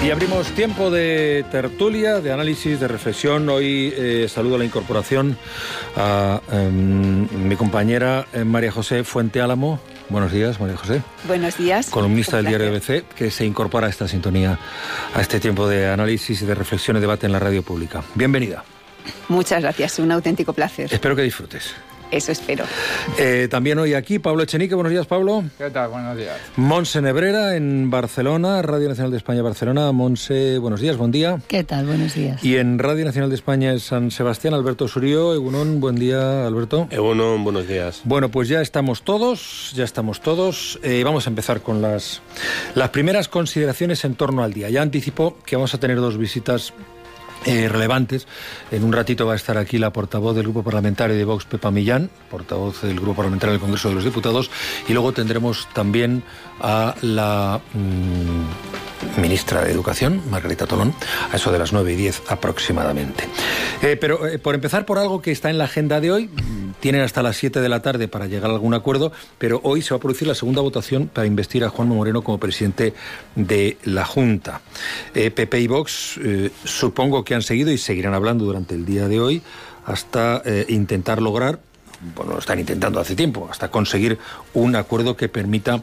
Y abrimos tiempo de tertulia, de análisis, de reflexión. Hoy saludo la incorporación a mi compañera María José Fuente Álamo. Buenos días, María José. Buenos días. Columnista del diario ABC, que se incorpora a esta sintonía, a este tiempo de análisis y de reflexión y debate en la radio pública. Bienvenida. Muchas gracias, un auténtico placer. Espero que disfrutes. Eso espero. También hoy aquí Pablo Echenique. Buenos días, Pablo. ¿Qué tal? Buenos días. Monse Nebrera en Barcelona, Radio Nacional de España, Barcelona. Monse, buenos días, buen día. ¿Qué tal? Buenos días. Y en Radio Nacional de España en San Sebastián, Alberto Surío. Egunon, buen día, Alberto. Egunon, buenos días. Bueno, pues ya estamos todos. Vamos a empezar con las primeras consideraciones en torno al día. Ya anticipo que vamos a tener dos visitas relevantes. En un ratito va a estar aquí la portavoz del Grupo Parlamentario de Vox, Pepa Millán, portavoz del Grupo Parlamentario del Congreso de los Diputados, y luego tendremos también a la ministra de Educación, Margarita Tolón, a eso de las 9:10 aproximadamente. Pero por empezar por algo que está en la agenda de hoy, tienen hasta las 7 de la tarde para llegar a algún acuerdo, pero hoy se va a producir la segunda votación para investir a Juanma Moreno como presidente de la Junta. PP y Vox supongo que han seguido y seguirán hablando durante el día de hoy hasta intentar lograr, bueno, lo están intentando hace tiempo, hasta conseguir un acuerdo que permita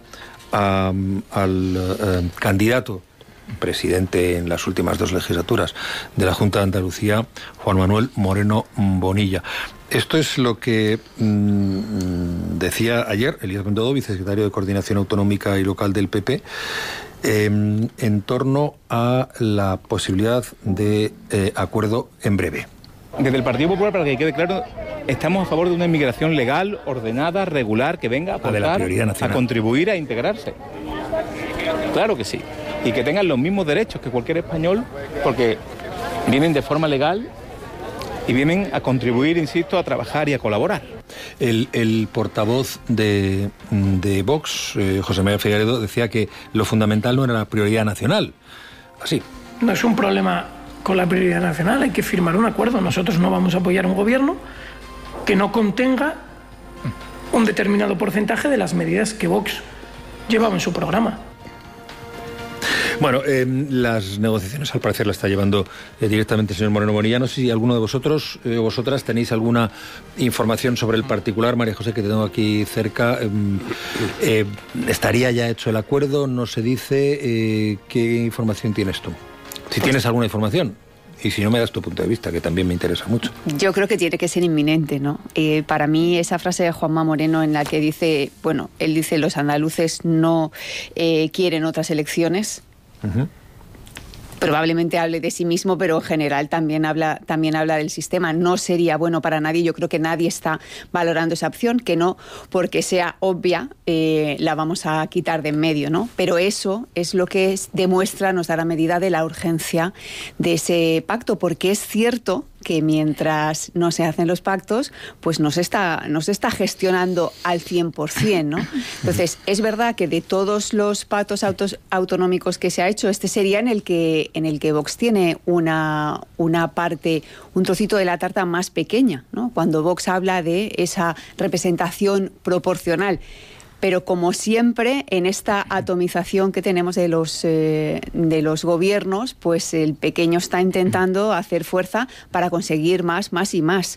al candidato presidente en las últimas dos legislaturas de la Junta de Andalucía, Juan Manuel Moreno Bonilla. Esto es lo que decía ayer Elías Bendodo, vicesecretario de Coordinación Autonómica y Local del PP, en torno a la posibilidad de acuerdo en breve. Desde el Partido Popular, para que quede claro, estamos a favor de una inmigración legal, ordenada, regular, que venga a aportar, a contribuir a integrarse. Claro que sí. Y que tengan los mismos derechos que cualquier español, porque vienen de forma legal y vienen a contribuir, insisto, a trabajar y a colaborar. El portavoz de Vox, José María Figueredo, decía que lo fundamental no era la prioridad nacional. Así. No es un problema con la prioridad nacional, hay que firmar un acuerdo. Nosotros no vamos a apoyar un gobierno que no contenga un determinado porcentaje de las medidas que Vox llevaba en su programa. Bueno, las negociaciones al parecer las está llevando directamente el señor Moreno Bonilla. No sé si alguno de vosotros o vosotras tenéis alguna información sobre el particular. María José, que te tengo aquí cerca. ¿Estaría ya hecho el acuerdo? ¿No se dice? ¿Qué información tienes tú? Si tienes alguna información. Y si no, me das tu punto de vista, que también me interesa mucho. Yo creo que tiene que ser inminente, ¿no? Para mí, esa frase de Juanma Moreno en la que dice, bueno, él dice los andaluces no quieren otras elecciones. Uh-huh. Probablemente hable de sí mismo, pero en general también habla del sistema. No sería bueno para nadie. Yo creo que nadie está valorando esa opción, que no porque sea obvia la vamos a quitar de en medio, ¿no? Pero eso es lo que demuestra, nos da la medida de la urgencia de ese pacto, porque es cierto que mientras no se hacen los pactos, pues no se está gestionando al 100%, ¿no? Entonces, es verdad que de todos los pactos autonómicos que se ha hecho, este sería en el que Vox tiene una parte, un trocito de la tarta más pequeña, ¿no? Cuando Vox habla de esa representación proporcional. Pero como siempre, en esta atomización que tenemos de los gobiernos, pues el pequeño está intentando hacer fuerza para conseguir más y más.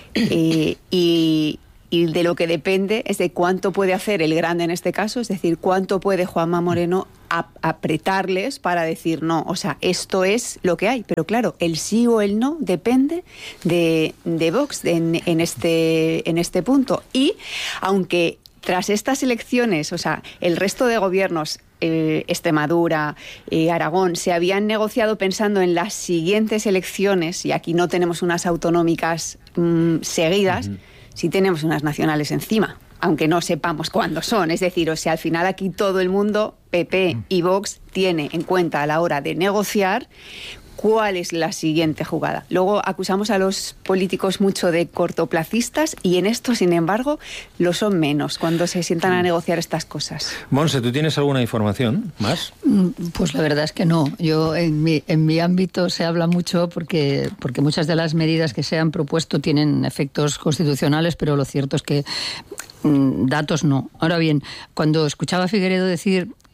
Y de lo que depende es de cuánto puede hacer el grande en este caso, es decir, cuánto puede Juanma Moreno apretarles para decir no, o sea, esto es lo que hay. Pero claro, el sí o el no depende de Vox en este punto. Y aunque tras estas elecciones, o sea, el resto de gobiernos, Extremadura, Aragón, se habían negociado pensando en las siguientes elecciones, y aquí no tenemos unas autonómicas seguidas, sí tenemos unas nacionales encima, aunque no sepamos cuándo son. Es decir, o sea, al final aquí todo el mundo, PP y Vox, tiene en cuenta a la hora de negociar cuál es la siguiente jugada. Luego acusamos a los políticos mucho de cortoplacistas y en esto, sin embargo, lo son menos cuando se sientan a negociar estas cosas. Monse, ¿tú tienes alguna información más? Pues la verdad es que no. Yo en mi ámbito se habla mucho porque muchas de las medidas que se han propuesto tienen efectos constitucionales, pero lo cierto es que datos no. Ahora bien, cuando escuchaba a Figueredo decir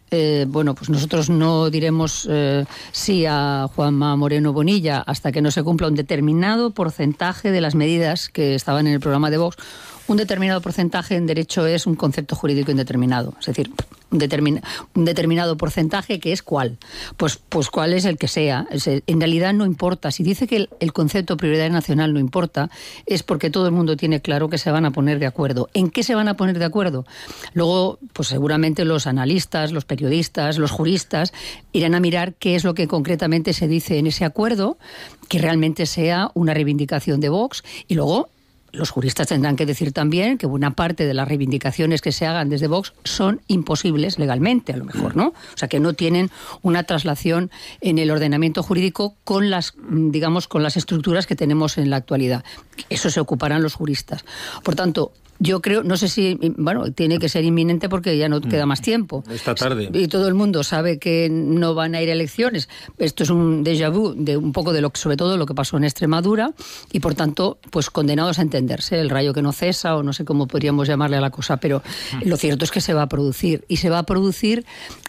bueno, pues nosotros no diremos sí a Juanma Moreno Bonilla hasta que no se cumpla un determinado porcentaje de las medidas que estaban en el programa de Vox. Un determinado porcentaje en derecho es un concepto jurídico indeterminado, es decir, un determinado porcentaje que es ¿cuál? Pues cuál es el que sea. En realidad no importa. Si dice que el concepto prioridad nacional no importa, es porque todo el mundo tiene claro que se van a poner de acuerdo. ¿En qué se van a poner de acuerdo? Luego, pues seguramente los analistas, los periodistas, los juristas irán a mirar qué es lo que concretamente se dice en ese acuerdo, que realmente sea una reivindicación de Vox, y luego los juristas tendrán que decir también que buena parte de las reivindicaciones que se hagan desde Vox son imposibles legalmente, a lo mejor, ¿no? O sea, que no tienen una traslación en el ordenamiento jurídico con las, digamos, con las estructuras que tenemos en la actualidad. Eso se ocuparán los juristas. Por tanto, yo creo, no sé si, bueno, tiene que ser inminente porque ya no queda más tiempo. Esta tarde. Y todo el mundo sabe que no van a ir a elecciones. Esto es un déjà vu de un poco de lo que, sobre todo, lo que pasó en Extremadura, y por tanto, pues condenados a entenderse, el rayo que no cesa, o no sé cómo podríamos llamarle a la cosa, pero lo cierto es que se va a producir. Y se va a producir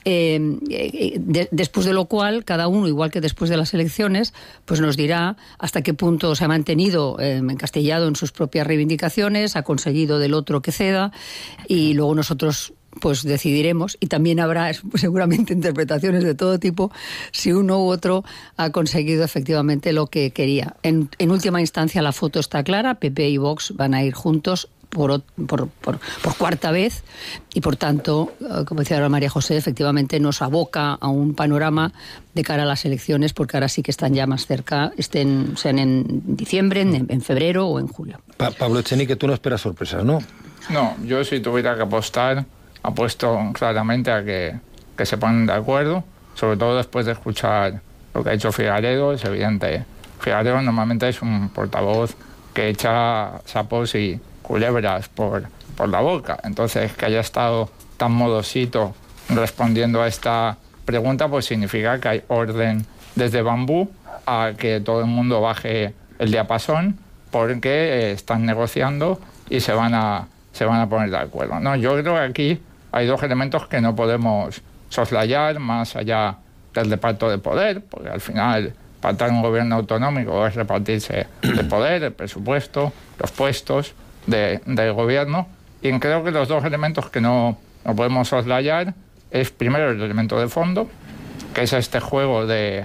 después de lo cual, cada uno, igual que después de las elecciones, pues nos dirá hasta qué punto se ha mantenido encastillado en sus propias reivindicaciones, ha conseguido del otro que ceda, y luego nosotros pues decidiremos, y también habrá seguramente interpretaciones de todo tipo, si uno u otro ha conseguido efectivamente lo que quería. En última instancia la foto está clara, PP y Vox van a ir juntos por cuarta vez, y por tanto, como decía ahora María José, efectivamente nos aboca a un panorama de cara a las elecciones, porque ahora sí que están ya más cerca, sean en diciembre, en febrero o en julio. Pablo Echenique, tú no esperas sorpresas, ¿no? No, yo si tuviera que apostar, apuesto claramente a que se ponen de acuerdo, sobre todo después de escuchar lo que ha hecho Figaredo. Es evidente, Figaredo normalmente es un portavoz que echa sapos y culebras por la boca, entonces que haya estado tan modosito respondiendo a esta pregunta, pues significa que hay orden desde Bambú a que todo el mundo baje el diapasón, porque están negociando y se van a poner de acuerdo. No, yo creo que aquí hay dos elementos que no podemos soslayar más allá del reparto de poder, porque al final pactar un gobierno autonómico es repartirse el poder, el presupuesto, los puestos del gobierno, y creo que los dos elementos que no podemos soslayar es primero el elemento de fondo, que es este juego de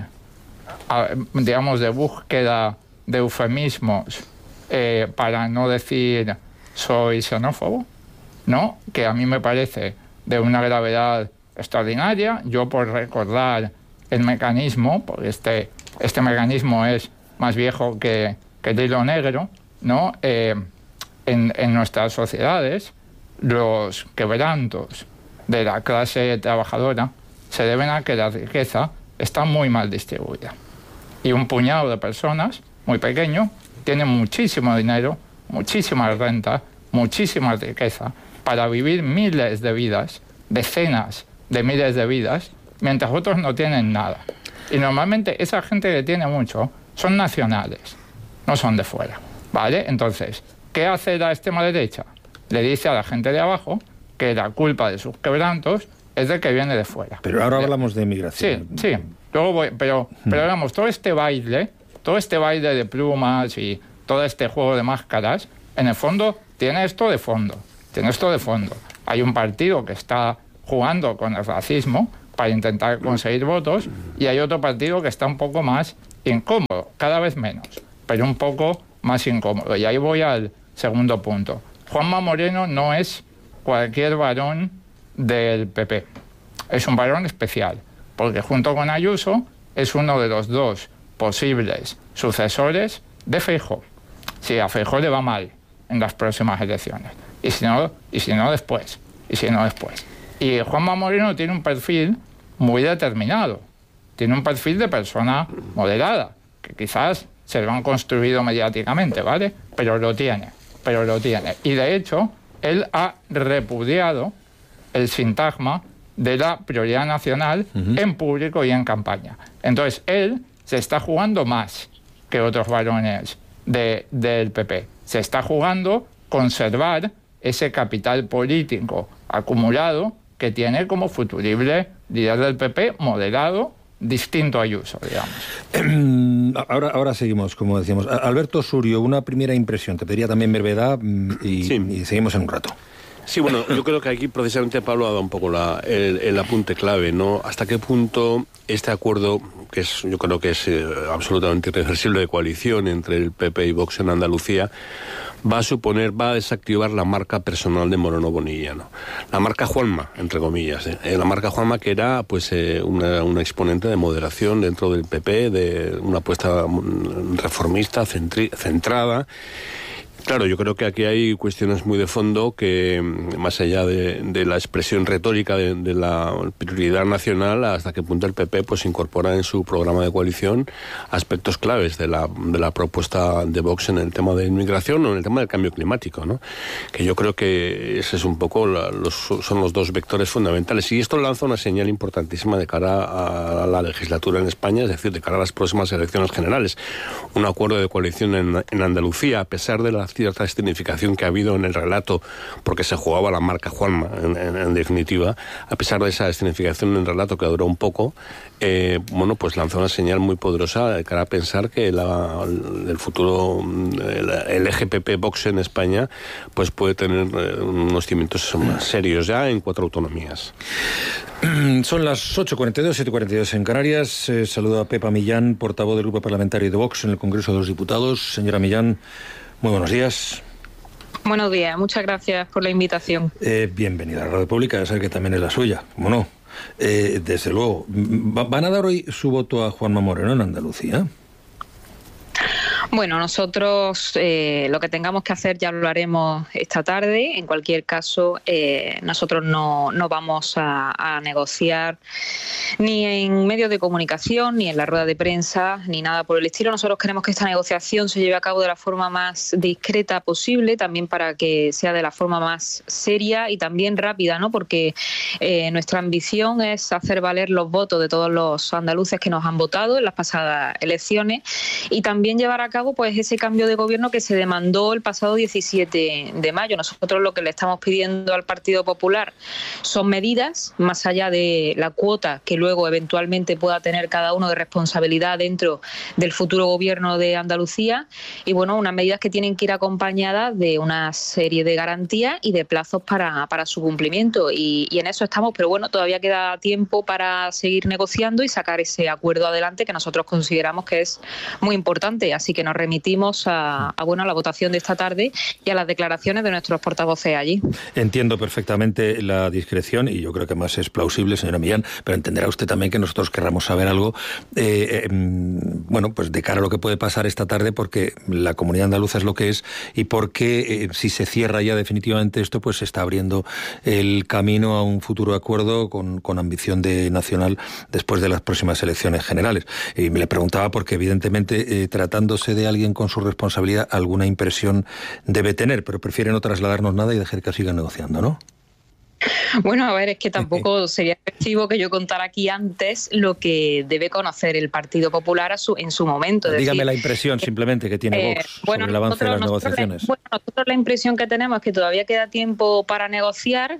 búsqueda de eufemismos para no decir soy xenófobo, ¿no? Que a mí me parece de una gravedad extraordinaria. Yo, por recordar el mecanismo, porque este mecanismo es más viejo que el hilo negro, ¿no? En nuestras sociedades, los quebrantos de la clase trabajadora se deben a que la riqueza está muy mal distribuida. Y un puñado de personas, muy pequeño, tiene muchísimo dinero, muchísima renta, muchísima riqueza para vivir miles de vidas, decenas de miles de vidas, mientras otros no tienen nada. Y normalmente esa gente que tiene mucho son nacionales, no son de fuera, ¿vale? Entonces, ¿qué hace la extrema derecha? Le dice a la gente de abajo que la culpa de sus quebrantos es de que viene de fuera. Pero ahora hablamos de migración. Sí. Luego pero digamos, todo este baile de plumas y todo este juego de máscaras, en el fondo tiene esto de fondo. Hay un partido que está jugando con el racismo para intentar conseguir votos, y hay otro partido que está un poco más incómodo, cada vez menos, pero un poco más incómodo. Y ahí voy al segundo punto. Juanma Moreno no es cualquier varón del PP. Es un varón especial, porque junto con Ayuso es uno de los dos posibles sucesores de Feijóo. Si a Feijóo le va mal en las próximas elecciones, y si no después. Y Juanma Moreno tiene un perfil muy determinado, tiene un perfil de persona moderada, que quizás se lo han construido mediáticamente, ¿vale? Pero lo tiene. Y de hecho, él ha repudiado el sintagma de la prioridad nacional en público y en campaña. Entonces, él se está jugando más que otros varones del PP. Se está jugando conservar ese capital político acumulado que tiene como futurible líder del PP, moderado, distinto a Ayuso, digamos. Ahora seguimos, como decíamos. Alberto Surio, una primera impresión. Te pediría también brevedad y seguimos en un rato. Sí, bueno, yo creo que aquí precisamente Pablo ha dado un poco el apunte clave, ¿no? Hasta qué punto este acuerdo, yo creo que es absolutamente irreversible, de coalición entre el PP y Vox en Andalucía, va a desactivar la marca personal de Moreno Bonilla, ¿no? La marca Juanma, entre comillas, la marca Juanma, que era pues una exponente de moderación dentro del PP, de una apuesta reformista, centrada. Claro, yo creo que aquí hay cuestiones muy de fondo que, más allá de la expresión retórica de la prioridad nacional, hasta qué punto el PP pues incorpora en su programa de coalición aspectos claves de la propuesta de Vox en el tema de inmigración o en el tema del cambio climático, ¿no? Que yo creo que ese es un poco son los dos vectores fundamentales. Y esto lanza una señal importantísima de cara a la legislatura en España, es decir, de cara a las próximas elecciones generales. Un acuerdo de coalición en Andalucía, a pesar de la cierta escenificación que ha habido en el relato, porque se jugaba la marca Juanma, en definitiva, a pesar de esa escenificación en el relato que duró un poco, pues lanzó una señal muy poderosa de cara a pensar que el futuro, el eje PP-Vox en España, pues puede tener unos cimientos más serios ya en 4 autonomías. Son las 8:42, 7:42 en Canarias. Saludo a Pepa Millán, portavoz del Grupo Parlamentario de Vox en el Congreso de los Diputados. Señora Millán, muy buenos días. Buenos días, muchas gracias por la invitación. Bienvenida a la República, ya sabe que también es la suya, ¿cómo no? Desde luego. ¿Van a dar hoy su voto a Juanma Moreno en Andalucía? Bueno, nosotros lo que tengamos que hacer ya lo haremos esta tarde. En cualquier caso, nosotros no vamos a negociar ni en medios de comunicación, ni en la rueda de prensa, ni nada por el estilo. Nosotros queremos que esta negociación se lleve a cabo de la forma más discreta posible, también para que sea de la forma más seria y también rápida, ¿no? Porque nuestra ambición es hacer valer los votos de todos los andaluces que nos han votado en las pasadas elecciones y también llevar a cabo pues ese cambio de gobierno que se demandó el pasado 17 de mayo. Nosotros lo que le estamos pidiendo al Partido Popular son medidas, más allá de la cuota que luego eventualmente pueda tener cada uno de responsabilidad dentro del futuro gobierno de Andalucía, y bueno, unas medidas que tienen que ir acompañadas de una serie de garantías y de plazos para su cumplimiento, y en eso estamos, pero bueno, todavía queda tiempo para seguir negociando y sacar ese acuerdo adelante que nosotros consideramos que es muy importante, así que nos remitimos a la votación de esta tarde y a las declaraciones de nuestros portavoces allí. Entiendo perfectamente la discreción y yo creo que más es plausible, señora Millán, pero entenderá usted también que nosotros querramos saber algo, pues de cara a lo que puede pasar esta tarde, porque la comunidad andaluza es lo que es y porque si se cierra ya definitivamente esto, pues se está abriendo el camino a un futuro acuerdo con ambición de nacional después de las próximas elecciones generales. Y me le preguntaba porque evidentemente tratándose de alguien con su responsabilidad, alguna impresión debe tener, pero prefiere no trasladarnos nada y dejar que sigan negociando, ¿no? Bueno, a ver, es que tampoco sería efectivo que yo contara aquí antes lo que debe conocer el Partido Popular en su momento. Dígame la impresión simplemente que tiene Vox sobre el avance de las negociaciones. Nosotros la impresión que tenemos es que todavía queda tiempo para negociar,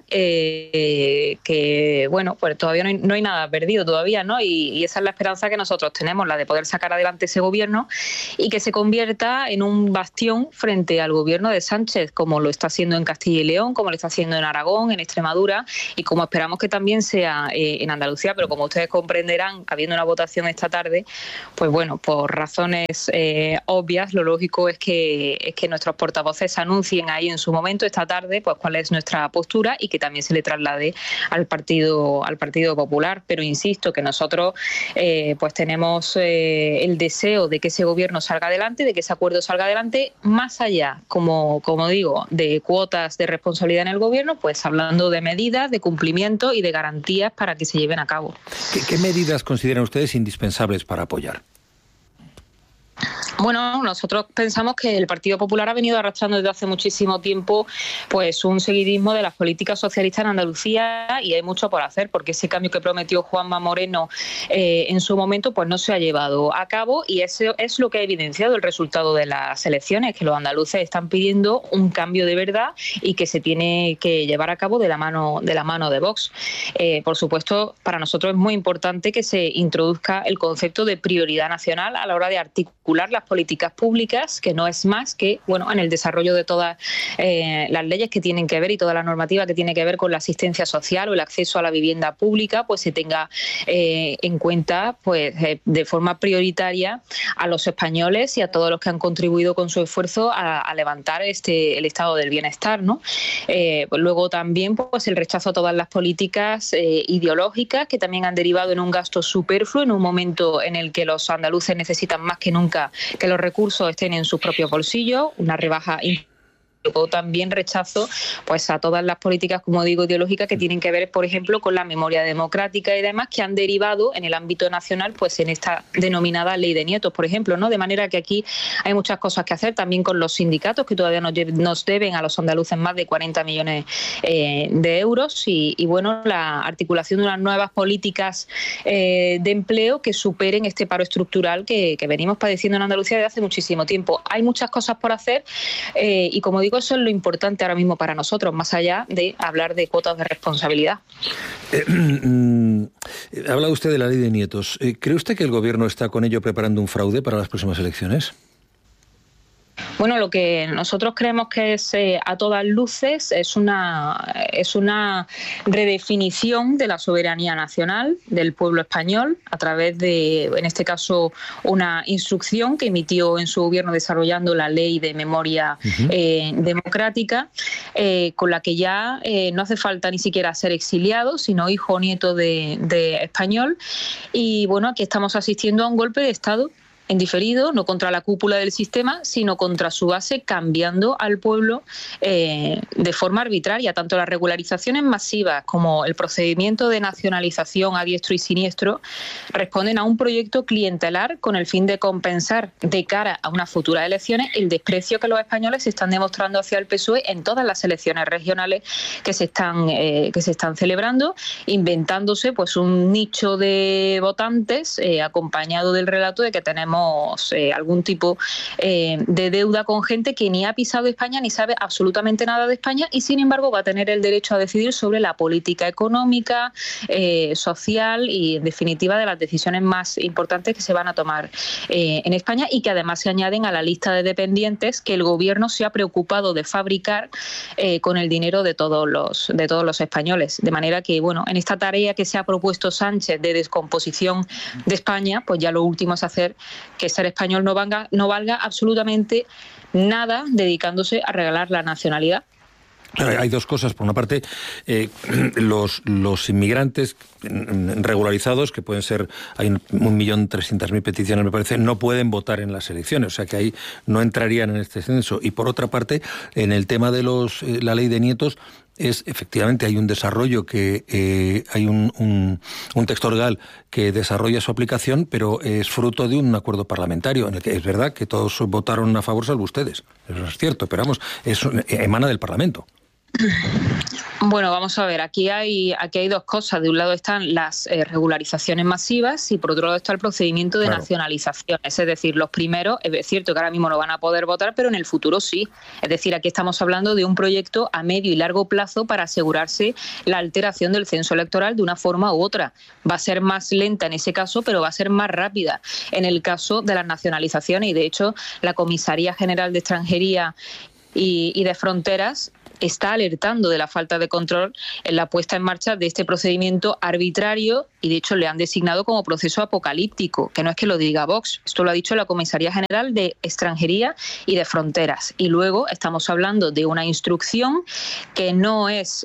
que bueno, pues todavía no hay nada perdido todavía, ¿no? Y esa es la esperanza que nosotros tenemos, la de poder sacar adelante ese gobierno y que se convierta en un bastión frente al gobierno de Sánchez, como lo está haciendo en Castilla y León, como lo está haciendo en Aragón, en Extremadura, y como esperamos que también sea en Andalucía, pero como ustedes comprenderán, habiendo una votación esta tarde, pues bueno, por razones obvias, lo lógico es que nuestros portavoces anuncien ahí en su momento, esta tarde, pues cuál es nuestra postura y que también se le traslade al Partido Popular. Pero insisto que nosotros pues tenemos el deseo de que ese gobierno salga adelante, de que ese acuerdo salga adelante, más allá, como digo, de cuotas de responsabilidad en el gobierno, pues hablando de medidas, de cumplimiento y de garantías para que se lleven a cabo. ¿Qué medidas consideran ustedes indispensables para apoyar? Bueno, nosotros pensamos que el Partido Popular ha venido arrastrando desde hace muchísimo tiempo pues un seguidismo de las políticas socialistas en Andalucía, y hay mucho por hacer, porque ese cambio que prometió Juanma Moreno en su momento pues no se ha llevado a cabo, y eso es lo que ha evidenciado el resultado de las elecciones, que los andaluces están pidiendo un cambio de verdad y que se tiene que llevar a cabo de la mano de Vox. Por supuesto, para nosotros es muy importante que se introduzca el concepto de prioridad nacional a la hora de articular las políticas públicas, que no es más que, bueno, en el desarrollo de todas las leyes que tienen que ver y toda la normativa que tiene que ver con la asistencia social o el acceso a la vivienda pública, pues se tenga en cuenta pues de forma prioritaria a los españoles y a todos los que han contribuido con su esfuerzo a levantar el estado del bienestar, ¿no? Luego también pues el rechazo a todas las políticas ideológicas que también han derivado en un gasto superfluo en un momento en el que los andaluces necesitan más que nunca que los recursos estén en sus propios bolsillos, una rebaja o también rechazo pues a todas las políticas, como digo, ideológicas que tienen que ver, por ejemplo, con la memoria democrática y demás, que han derivado en el ámbito nacional pues en esta denominada ley de nietos, por ejemplo, ¿no? De manera que aquí hay muchas cosas que hacer, también con los sindicatos, que todavía nos deben a los andaluces más de 40 millones de euros, y bueno, la articulación de unas nuevas políticas de empleo que superen este paro estructural que venimos padeciendo en Andalucía desde hace muchísimo tiempo. Hay muchas cosas por hacer, y como digo, eso es lo importante ahora mismo para nosotros, más allá de hablar de cuotas de responsabilidad. Habla usted de la ley de nietos. ¿Cree usted que el Gobierno está con ello preparando un fraude para las próximas elecciones? Bueno, lo que nosotros creemos que es a todas luces es una redefinición de la soberanía nacional del pueblo español a través de, en este caso, una instrucción que emitió en su gobierno desarrollando la ley de memoria democrática, con la que ya no hace falta ni siquiera ser exiliado, sino hijo o nieto de español. Y bueno, aquí estamos asistiendo a un golpe de Estado en diferido, no contra la cúpula del sistema, sino contra su base, cambiando al pueblo de forma arbitraria. Tanto las regularizaciones masivas como el procedimiento de nacionalización a diestro y siniestro responden a un proyecto clientelar con el fin de compensar de cara a unas futuras elecciones el desprecio que los españoles están demostrando hacia el PSOE en todas las elecciones regionales que se están celebrando, inventándose pues un nicho de votantes acompañado del relato de que tenemos algún tipo de deuda con gente que ni ha pisado España ni sabe absolutamente nada de España, y sin embargo va a tener el derecho a decidir sobre la política económica, social y en definitiva de las decisiones más importantes que se van a tomar en España, y que además se añaden a la lista de dependientes que el Gobierno se ha preocupado de fabricar con el dinero de todos los españoles. De manera que, bueno, en esta tarea que se ha propuesto Sánchez de descomposición de España, pues ya lo último es hacer que ser español no valga absolutamente nada, dedicándose a regalar la nacionalidad. Hay dos cosas. Por una parte, los inmigrantes regularizados, que pueden ser, hay 1.300.000 peticiones, me parece, no pueden votar en las elecciones, o sea que ahí no entrarían en este censo. Y por otra parte, en el tema de la ley de nietos, efectivamente hay un desarrollo que hay un texto legal que desarrolla su aplicación, pero es fruto de un acuerdo parlamentario en el que es verdad que todos votaron a favor salvo ustedes. Eso es cierto, pero vamos, emana del Parlamento. Bueno, vamos a ver, aquí hay dos cosas. De un lado están las regularizaciones masivas y por otro lado está el procedimiento de nacionalización. Es decir, los primeros, es cierto que ahora mismo no van a poder votar, pero en el futuro sí. Es decir, aquí estamos hablando de un proyecto a medio y largo plazo para asegurarse la alteración del censo electoral de una forma u otra. Va a ser más lenta en ese caso, pero va a ser más rápida en el caso de las nacionalizaciones, y de hecho la Comisaría General de Extranjería y de Fronteras está alertando de la falta de control en la puesta en marcha de este procedimiento arbitrario, y de hecho le han designado como proceso apocalíptico, que no es que lo diga Vox, esto lo ha dicho la Comisaría General de Extranjería y de Fronteras. Y luego estamos hablando de una instrucción que no es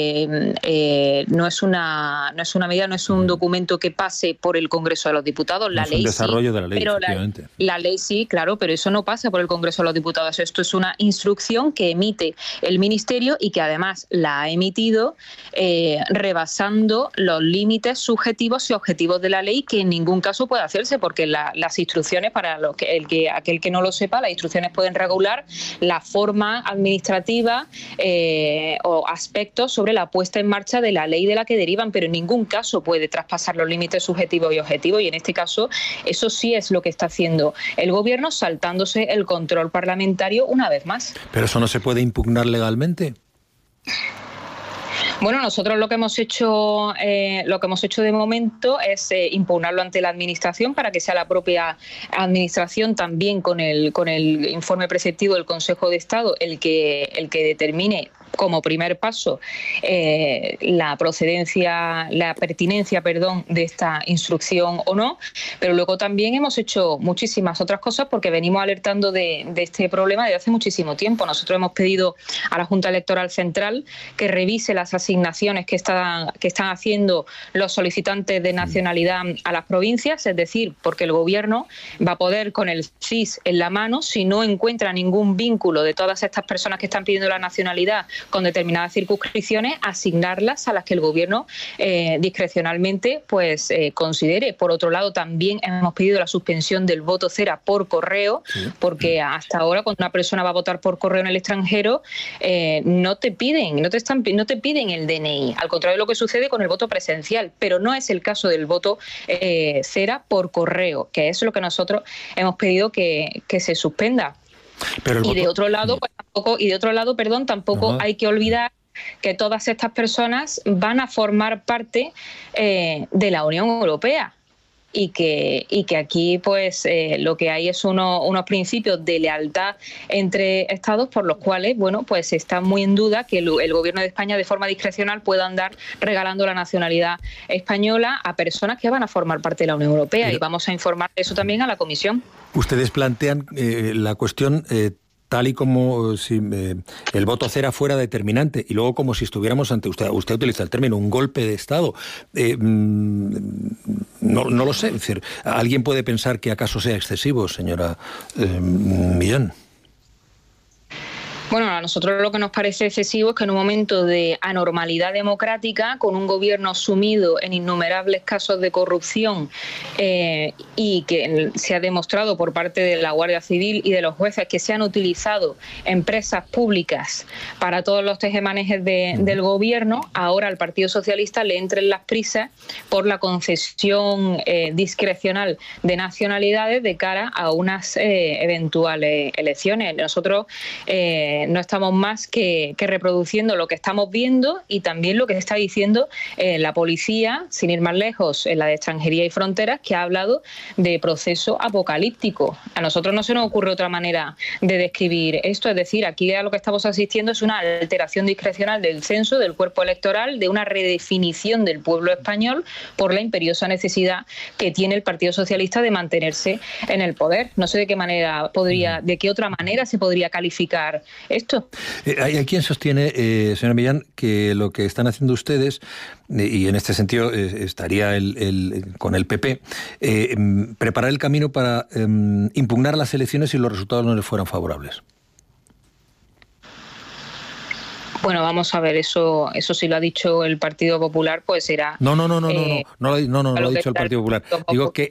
una medida, no es un documento que pase por el Congreso de los Diputados. La ley sí, desarrollo de la ley, pero la ley sí, claro, pero eso no pasa por el Congreso de los Diputados. Esto es una instrucción que emite el Ministerio Ministerio y que además la ha emitido rebasando los límites subjetivos y objetivos de la ley, que en ningún caso puede hacerse, porque las instrucciones, para aquel que no lo sepa, las instrucciones pueden regular la forma administrativa o aspectos sobre la puesta en marcha de la ley de la que derivan, pero en ningún caso puede traspasar los límites subjetivos y objetivos, y en este caso eso sí es lo que está haciendo el Gobierno, saltándose el control parlamentario una vez más. ¿Pero eso no se puede impugnar legalmente? Bueno, nosotros lo que hemos hecho de momento es impugnarlo ante la Administración, para que sea la propia Administración, también con el informe preceptivo del Consejo de Estado, el que determine como primer paso la pertinencia de esta instrucción o no, pero luego también hemos hecho muchísimas otras cosas, porque venimos alertando de este problema desde hace muchísimo tiempo. Nosotros hemos pedido a la Junta Electoral Central que revise las asignaciones que están haciendo los solicitantes de nacionalidad a las provincias, es decir, porque el Gobierno va a poder, con el CIS en la mano, si no encuentra ningún vínculo de todas estas personas que están pidiendo la nacionalidad con determinadas circunscripciones, asignarlas a las que el Gobierno discrecionalmente considere. Por otro lado, también hemos pedido la suspensión del voto cera por correo, porque hasta ahora, cuando una persona va a votar por correo en el extranjero, no te piden el DNI, al contrario de lo que sucede con el voto presencial, pero no es el caso del voto cera por correo, que es lo que nosotros hemos pedido que se suspenda. Y de otro lado, tampoco hay que olvidar que todas estas personas van a formar parte de la Unión Europea. Y que aquí lo que hay es unos principios de lealtad entre Estados, por los cuales está muy en duda que el Gobierno de España, de forma discrecional, pueda andar regalando la nacionalidad española a personas que van a formar parte de la Unión Europea, y vamos a informar de eso también a la Comisión. Ustedes plantean la cuestión tal y como si el voto cera fuera determinante, y luego como si estuviéramos ante, usted utiliza el término, un golpe de Estado. No lo sé, es decir, ¿alguien puede pensar que acaso sea excesivo, señora Millán? Bueno, a nosotros lo que nos parece excesivo es que en un momento de anormalidad democrática, con un gobierno sumido en innumerables casos de corrupción y que se ha demostrado por parte de la Guardia Civil y de los jueces que se han utilizado empresas públicas para todos los tejemanejes del gobierno, ahora al Partido Socialista le entren las prisas por la concesión discrecional de nacionalidades de cara a unas eventuales elecciones. Nosotros no estamos más que reproduciendo lo que estamos viendo y también lo que está diciendo la policía, sin ir más lejos, en la de Extranjería y Fronteras, que ha hablado de proceso apocalíptico. A nosotros no se nos ocurre otra manera de describir esto, es decir, aquí a lo que estamos asistiendo es una alteración discrecional del censo, del cuerpo electoral, de una redefinición del pueblo español por la imperiosa necesidad que tiene el Partido Socialista de mantenerse en el poder. No sé de qué otra manera se podría calificar esto. Hay quien sostiene, señora Millán, que lo que están haciendo ustedes, y en este sentido estaría con el PP, preparar el camino para impugnar las elecciones si los resultados no les fueran favorables. Bueno, vamos a ver, eso sí lo ha dicho el Partido Popular, pues será... No lo ha dicho el Partido Popular. Digo que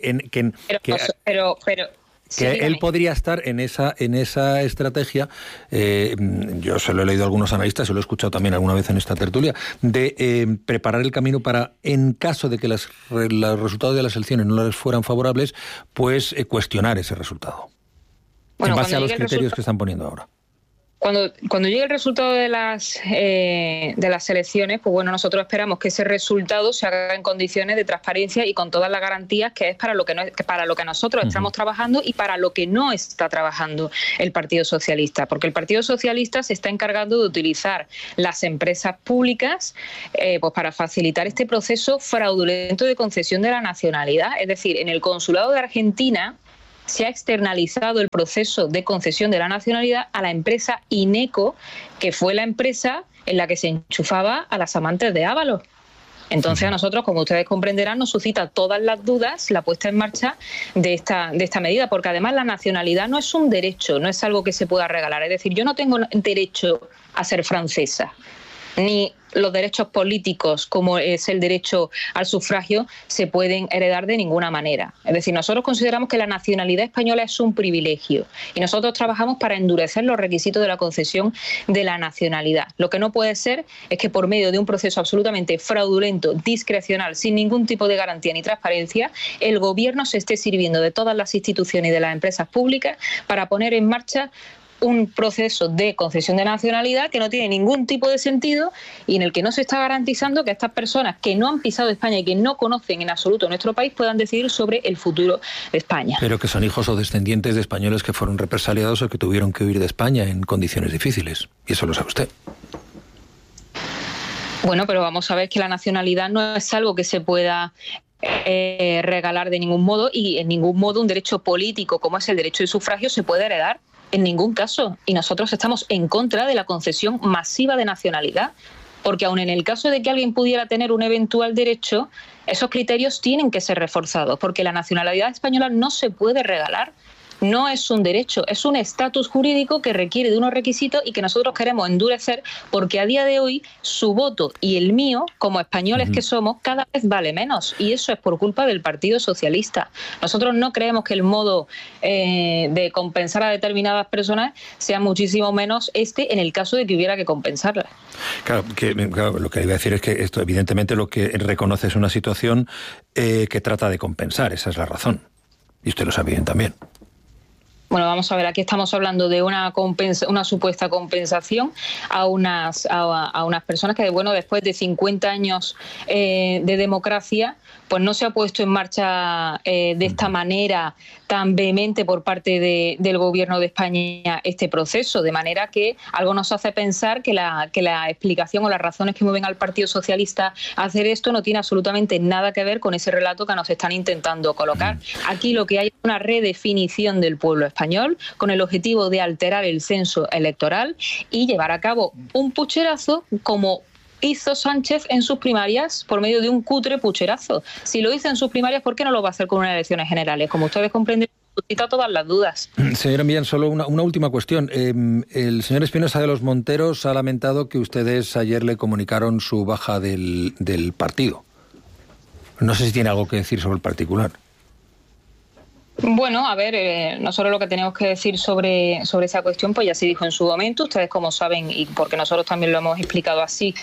él podría estar en esa estrategia, yo se lo he leído a algunos analistas, se lo he escuchado también alguna vez en esta tertulia, de preparar el camino para, en caso de que los resultados de las elecciones no les fueran favorables, pues cuestionar ese resultado, en base a los criterios que están poniendo ahora. Cuando llegue el resultado de las elecciones, pues bueno, nosotros esperamos que ese resultado se haga en condiciones de transparencia y con todas las garantías que es para lo que nosotros estamos trabajando y para lo que no está trabajando el Partido Socialista, porque el Partido Socialista se está encargando de utilizar las empresas públicas pues para facilitar este proceso fraudulento de concesión de la nacionalidad. Es decir, en el Consulado de Argentina se ha externalizado el proceso de concesión de la nacionalidad a la empresa Ineco, que fue la empresa en la que se enchufaba a las amantes de Ábalos. Entonces a nosotros, como ustedes comprenderán, nos suscita todas las dudas la puesta en marcha de esta medida, porque además la nacionalidad no es un derecho, no es algo que se pueda regalar. Es decir, yo no tengo derecho a ser francesa, ni los derechos políticos, como es el derecho al sufragio, se pueden heredar de ninguna manera. Es decir, nosotros consideramos que la nacionalidad española es un privilegio y nosotros trabajamos para endurecer los requisitos de la concesión de la nacionalidad. Lo que no puede ser es que por medio de un proceso absolutamente fraudulento, discrecional, sin ningún tipo de garantía ni transparencia, el gobierno se esté sirviendo de todas las instituciones y de las empresas públicas para poner en marcha un proceso de concesión de nacionalidad que no tiene ningún tipo de sentido y en el que no se está garantizando que estas personas que no han pisado España y que no conocen en absoluto nuestro país puedan decidir sobre el futuro de España. Pero que son hijos o descendientes de españoles que fueron represaliados o que tuvieron que huir de España en condiciones difíciles. Y eso lo sabe usted. Bueno, pero vamos a ver que la nacionalidad no es algo que se pueda regalar de ningún modo y en ningún modo un derecho político como es el derecho de sufragio se puede heredar. En ningún caso. Y nosotros estamos en contra de la concesión masiva de nacionalidad, porque aun en el caso de que alguien pudiera tener un eventual derecho, esos criterios tienen que ser reforzados, porque la nacionalidad española no se puede regalar. No es un derecho, es un estatus jurídico que requiere de unos requisitos y que nosotros queremos endurecer porque a día de hoy su voto y el mío, como españoles que somos, cada vez vale menos y eso es por culpa del Partido Socialista. Nosotros no creemos que el modo de compensar a determinadas personas sea muchísimo menos en el caso de que hubiera que compensarlas. Claro, lo que iba a decir es que esto evidentemente lo que reconoce es una situación que trata de compensar, esa es la razón. Y usted lo sabe bien también. Bueno, vamos a ver, aquí estamos hablando de una supuesta compensación a unas personas que, bueno, después de 50 años de democracia, pues no se ha puesto en marcha de esta manera tan vehemente por parte del Gobierno de España este proceso, de manera que algo nos hace pensar que la explicación o las razones que mueven al Partido Socialista a hacer esto no tiene absolutamente nada que ver con ese relato que nos están intentando colocar. Aquí lo que hay es una redefinición del pueblo español con el objetivo de alterar el censo electoral y llevar a cabo un pucherazo como hizo Sánchez en sus primarias por medio de un cutre pucherazo. Si lo hizo en sus primarias, ¿por qué no lo va a hacer con unas elecciones generales? Como ustedes comprenden, suscita todas las dudas. Señora Millán, solo una última cuestión. El señor Espinosa de los Monteros ha lamentado que ustedes ayer le comunicaron su baja del partido. No sé si tiene algo que decir sobre el particular. Bueno, a ver, nosotros lo que tenemos que decir sobre esa cuestión, pues ya se dijo en su momento, ustedes como saben, y porque nosotros también lo hemos explicado así,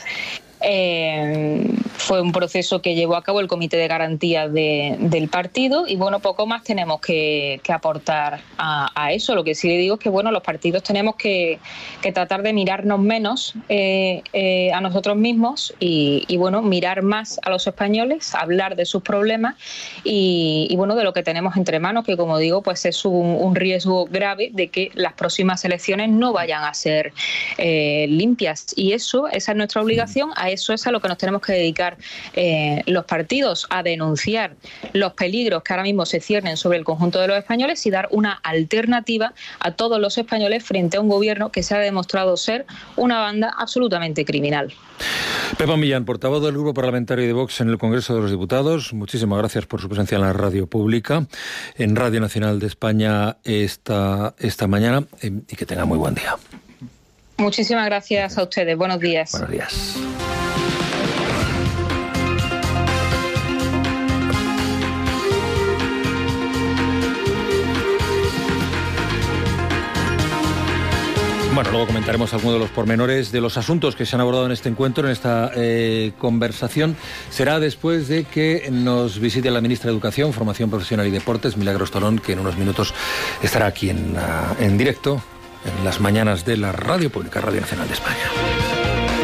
fue un proceso que llevó a cabo el Comité de Garantía del partido y bueno, poco más tenemos que aportar a eso. Lo que sí le digo es que bueno, los partidos tenemos que tratar de mirarnos menos a nosotros mismos y bueno, mirar más a los españoles, hablar de sus problemas y bueno, de lo que tenemos entre manos, que como digo, pues es un riesgo grave de que las próximas elecciones no vayan a ser limpias y esa es nuestra obligación. A eso es a lo que nos tenemos que dedicar los partidos, a denunciar los peligros que ahora mismo se ciernen sobre el conjunto de los españoles y dar una alternativa a todos los españoles frente a un gobierno que se ha demostrado ser una banda absolutamente criminal. Pepa Millán, portavoz del Grupo Parlamentario de Vox en el Congreso de los Diputados, muchísimas gracias por su presencia en la radio pública, en Radio Nacional de España esta mañana y que tenga muy buen día. Muchísimas gracias a ustedes. Buenos días. Buenos días. Bueno, luego comentaremos algunos de los pormenores de los asuntos que se han abordado en este encuentro, en esta conversación. Será después de que nos visite la ministra de Educación, Formación Profesional y Deportes, Milagros Tolón, que en unos minutos estará aquí en directo en las mañanas de la Radio Pública, Radio Nacional de España.